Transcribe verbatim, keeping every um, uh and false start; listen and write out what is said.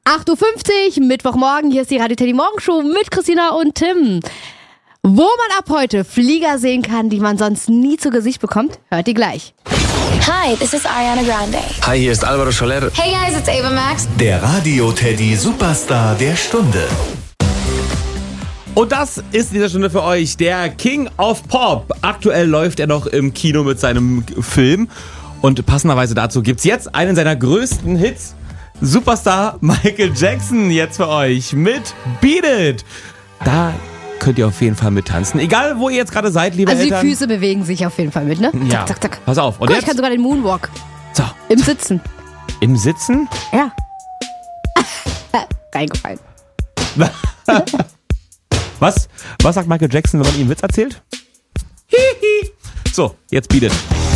acht Uhr fünfzig, Mittwochmorgen, hier ist die Radio Teddy Morgenshow mit Christina und Tim. Wo man ab heute Flieger sehen kann, die man sonst nie zu Gesicht bekommt, hört ihr gleich. Hi, this is Ariana Grande. Hi, hier ist Alvaro Soler. Hey guys, it's Ava Max. Der Radio Teddy Superstar der Stunde. Und das ist in dieser Stunde für euch der King of Pop. Aktuell läuft er noch im Kino mit seinem Film. Und passenderweise dazu gibt's jetzt einen seiner größten Hits. Superstar Michael Jackson jetzt für euch mit Beat It. Da könnt ihr auf jeden Fall mittanzen. Egal, wo ihr jetzt gerade seid, liebe Also Eltern. die Füße bewegen sich auf jeden Fall mit, ne? Ja, Zack, zack, zack. pass auf. Und Guck, jetzt? ich kann sogar den Moonwalk. So. Im Sitzen. Im Sitzen? Ja. Reingefallen. Was? Was sagt Michael Jackson, wenn man ihm einen Witz erzählt? Hihi. So, jetzt Beat It.